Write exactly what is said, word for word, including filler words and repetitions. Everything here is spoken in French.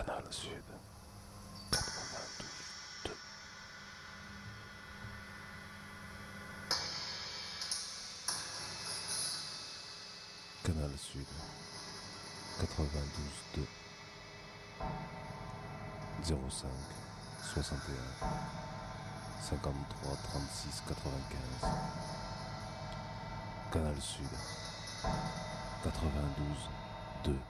Canal Sud quatre-vingt-douze deux. Canal Sud quatre-vingt-douze deux. zéro cinq soixante et un cinquante-trois trente-six quatre-vingt-quinze. Canal Sud quatre-vingt-douze deux.